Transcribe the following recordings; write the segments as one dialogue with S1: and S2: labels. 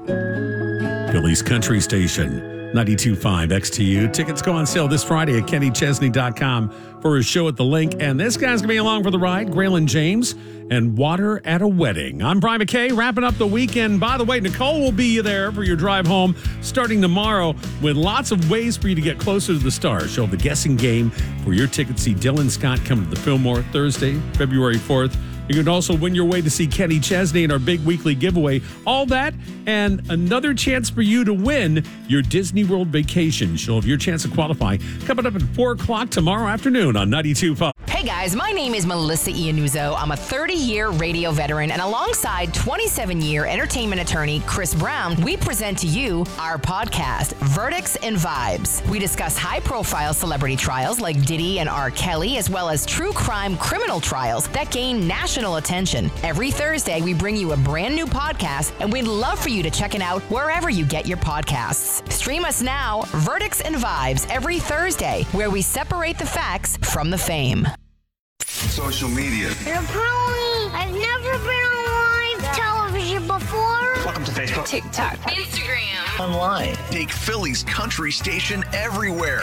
S1: Philly's country station, 92.5 XTU. Tickets go on sale this Friday at KennyChesney.com for his show at The Link. And this guy's going to be along for the ride, Graylin James and Water at a Wedding. I'm Brian McKay, wrapping up the weekend. By the way, Nicole will be there for your drive home starting tomorrow with lots of ways for you to get closer to the stars. She'll have the guessing game for your ticket. See Dylan Scott coming to the Fillmore Thursday, February 4th. You can also win your way to see Kenny Chesney in our big weekly giveaway. All that and another chance for you to win your Disney World vacation. She'll have your chance to qualify coming up at 4 o'clock tomorrow afternoon on 92.5.
S2: Hey guys, my name is Melissa Iannuzzo. I'm a 30-year radio veteran, and alongside 27-year entertainment attorney Chris Brown, we present to you our podcast, Verdicts and Vibes. We discuss high-profile celebrity trials like Diddy and R. Kelly, as well as true crime criminal trials that gain national attention. Every Thursday, we bring you a brand new podcast, and we'd love for you to check it out wherever you get your podcasts. Stream us now, Verdicts and Vibes, every Thursday, where we separate the facts from the fame.
S3: Social media.
S4: Apparently, I've never been on live television before.
S5: Welcome to Facebook,
S6: TikTok,
S4: Instagram,
S5: online.
S3: Take Philly's country station everywhere.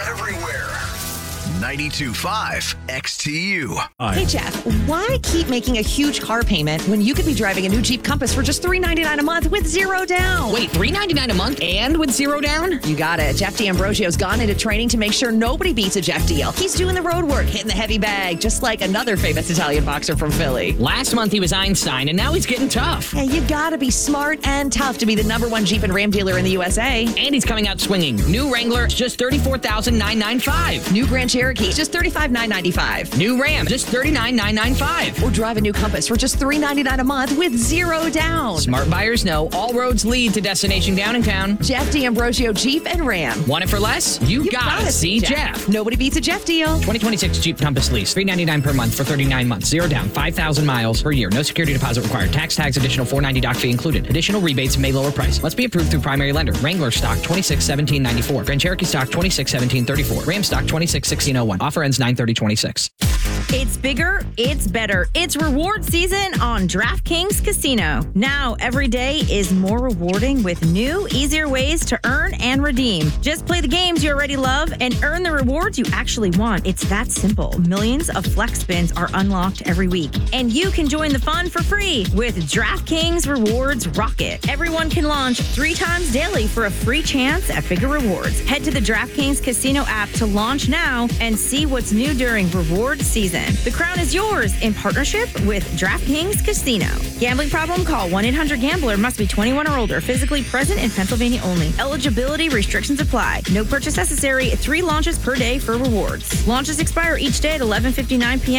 S3: 92.5 XTU.
S6: Hey, Jeff, why keep making a huge car payment when you could be driving a new Jeep Compass for just $399 a month with zero down?
S7: Wait, $399 a month and with zero down?
S6: You got it. Jeff D'Ambrosio's gone into training to make sure nobody beats a Jeff deal. He's doing the road work, hitting the heavy bag, just like another famous Italian boxer from Philly.
S7: Last month he was Einstein, and now he's getting tough.
S6: Hey, you gotta be smart and tough to be the #1 Jeep and Ram dealer in the USA.
S7: And he's coming out swinging. New Wrangler, just $34,995.
S6: New Grand Cherokee, just $35,995.
S7: New Ram, just $39,995.
S6: Or drive a new Compass for just $399 a month with zero down.
S7: Smart buyers know all roads lead to Destination Downtown.
S6: Jeff D'Ambrosio Jeep and Ram.
S7: Want it for less? You gotta see Jeff.
S6: Nobody beats a Jeff deal.
S7: 2026 Jeep Compass lease, $399 per month for 39 months. Zero down, 5,000 miles per year. No security deposit required. Tax tags, additional $490 doc fee included. Additional rebates may lower price. Must be approved through primary lender. Wrangler stock 261794. Grand Cherokee stock 261734. Ram stock 261601. Offer ends 9/30/26.
S8: It's bigger, it's better. It's reward season on DraftKings Casino. Now, every day is more rewarding with new, easier ways to earn and redeem. Just play the games you already love and earn the rewards you actually want. It's that simple. Millions of flex spins are unlocked every week, and you can join the fun for free with DraftKings Rewards Rocket. Everyone can launch 3 times daily for a free chance at bigger rewards. Head to the DraftKings Casino app to launch now and see what's new during reward season. The crown is yours in partnership with DraftKings Casino. Gambling problem? Call 1-800-GAMBLER. Must be 21 or older. Physically present in Pennsylvania only. Eligibility restrictions apply. No purchase necessary. 3 launches per day for rewards. Launches expire each day at 11:59 p.m.